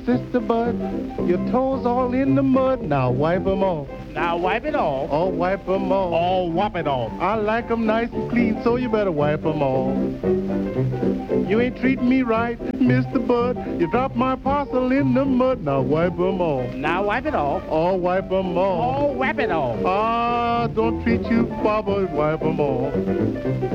Sister Bud, your toes all in the mud. Now wipe 'em off. Now wipe it off. Oh, wipe 'em off. Oh, wipe it off. I like 'em nice and clean, so you better wipe 'em off. You ain't treating me right, Mr. Bud. You dropped my parcel in the mud. Now wipe 'em off. Now wipe it off. Oh, wipe 'em off. Oh, wipe it off. Ah, don't treat you, Baba. Wipe 'em off.